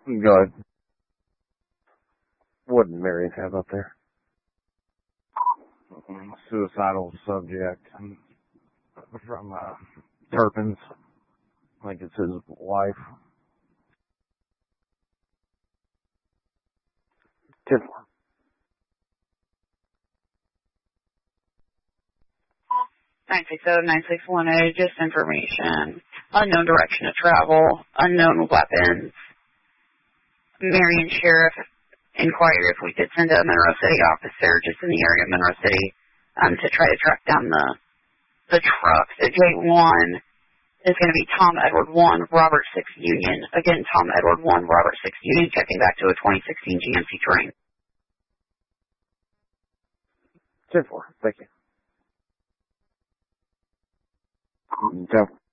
Go ahead. What did Marion have up there? Suicidal subject from Turpin's. I think it's his wife. 10-4. Nine 9610, just information. Unknown direction of travel, unknown weapons. Marion Sheriff inquired if we could send a Monroe City officer just in the area of Monroe City to try to track down the truck. So J1 is going to be Tom Edward 1, Robert 6 Union. Again, Tom Edward 1, Robert 6 Union, checking back to a 2016 GMC Terrain. 10-4. Thank you. 10.